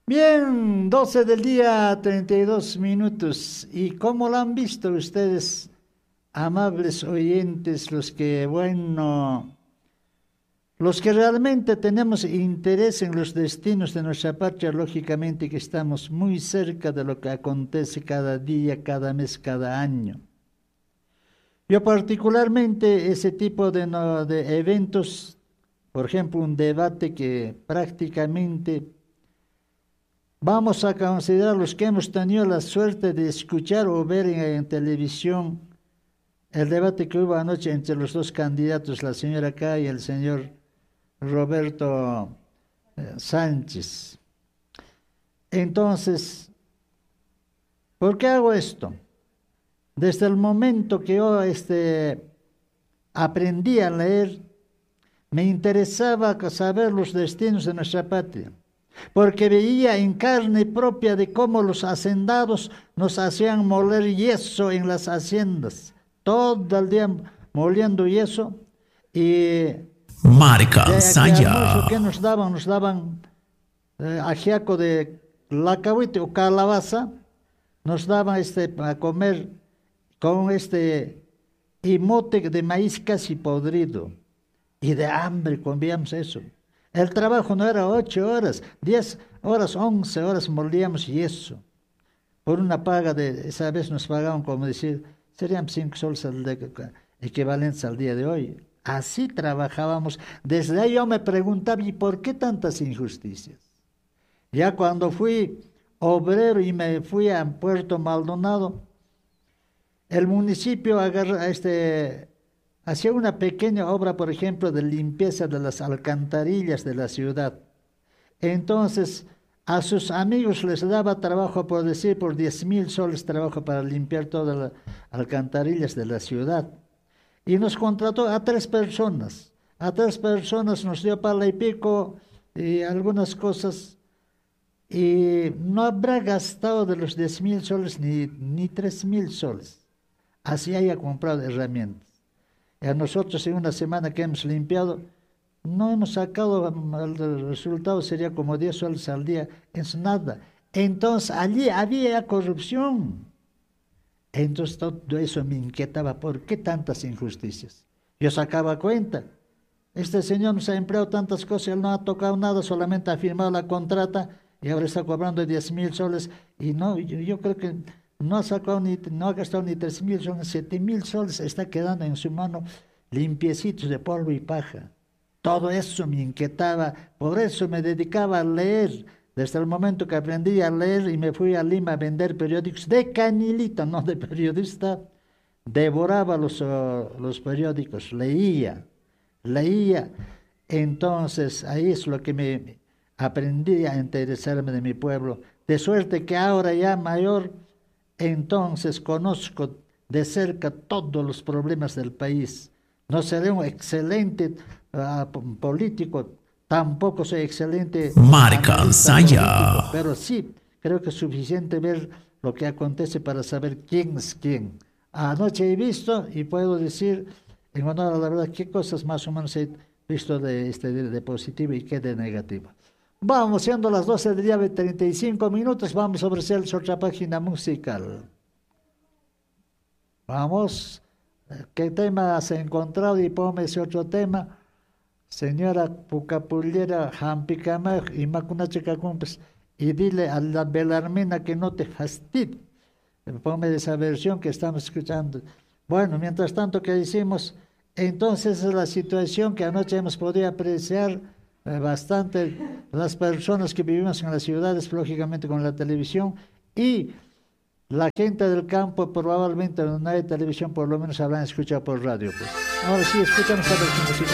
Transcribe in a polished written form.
Bien, 12 del día, 32 minutos. ¿Y cómo lo han visto ustedes, amables oyentes, los que realmente tenemos interés en los destinos de nuestra patria? Lógicamente que estamos muy cerca de lo que acontece cada día, cada mes, cada año. Yo particularmente ese tipo de eventos, por ejemplo, un debate que prácticamente vamos a considerar los que hemos tenido la suerte de escuchar o ver en televisión el debate que hubo anoche entre los dos candidatos, la señora K y el señor Roberto Sánchez. Entonces, ¿por qué hago esto? Desde el momento que yo aprendí a leer, me interesaba saber los destinos de nuestra patria, porque veía en carne propia de cómo los hacendados nos hacían moler yeso en las haciendas, todo el día moliendo yeso, y Marca Saya. ¿Qué nos daban? Nos daban ajiaco de lacahuite o calabaza, nos daban a comer con imote de maíz casi podrido, y de hambre comíamos eso. El trabajo no era 8 horas, 10 horas, 11 horas molíamos yeso. Por una paga esa vez nos pagaban, como decir, serían 5 soles equivalentes al día de hoy. Así trabajábamos. Desde ahí yo me preguntaba, ¿y por qué tantas injusticias? Ya cuando fui obrero y me fui a Puerto Maldonado, el municipio hacía una pequeña obra, por ejemplo, de limpieza de las alcantarillas de la ciudad. Entonces, a sus amigos les daba trabajo, por 10,000 soles trabajo para limpiar todas las alcantarillas de la ciudad. Y nos contrató a 3 personas. A 3 personas nos dio pala y pico y algunas cosas. Y no habrá gastado de los 10,000 soles ni 3,000 soles. Así haya comprado herramientas. Y a nosotros en una semana que hemos limpiado, no hemos sacado, el resultado sería como 10 soles al día, es nada. Entonces allí había corrupción. Entonces todo eso me inquietaba, ¿por qué tantas injusticias? Yo sacaba cuenta, este señor nos ha empleado tantas cosas, él no ha tocado nada, solamente ha firmado la contrata y ahora está cobrando 10,000 soles y no, yo creo que no ha gastado ni 3,000 soles, 7,000 soles está quedando en su mano limpiecitos de polvo y paja. Todo eso me inquietaba, por eso me dedicaba a leer. Desde el momento que aprendí a leer y me fui a Lima a vender periódicos de canilita, no de periodista, devoraba los periódicos, leía. Entonces, ahí es lo que me aprendí a interesarme de mi pueblo. De suerte que ahora ya mayor, entonces conozco de cerca todos los problemas del país. No seré un excelente político, tampoco soy excelente Marca Saya. pero sí creo que es suficiente ver lo que acontece para saber quién es quién. Anoche he visto y puedo decir, en honor a la verdad, qué cosas más o menos he visto de positivo y qué de negativo. Vamos, siendo las 12 del día de 35 minutos, vamos a ofrecer otra página musical. Vamos, ¿qué tema has encontrado? Y ponme ese otro tema. Señora Pucapullera, Jampicama y Macunacheca Cumpes, y dile a la Belarmina que no te fastidie. Ponme esa versión que estamos escuchando. Bueno, mientras tanto, ¿qué hicimos? Entonces es la situación que anoche hemos podido apreciar bastante las personas que vivimos en las ciudades, lógicamente con la televisión, y la gente del campo probablemente no hay televisión, por lo menos habrán escuchado por radio. Pues. Ahora sí, escuchamos a ver